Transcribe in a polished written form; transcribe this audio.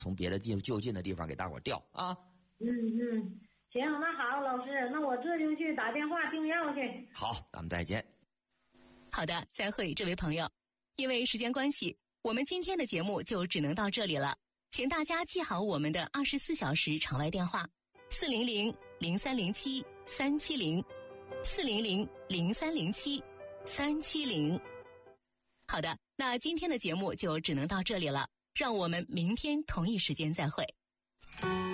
从别的就近的地方给大伙调啊。 行，那好，老师，那我这就去打电话订药去。 好，咱们再见。 好的，再会，这位朋友。因为时间关系，我们今天的节目就只能到这里了。请大家记好我们的24小时场外电话：400-0307-370，400-0307-370。好的，那今天的节目就只能到这里了，让我们明天同一时间再会。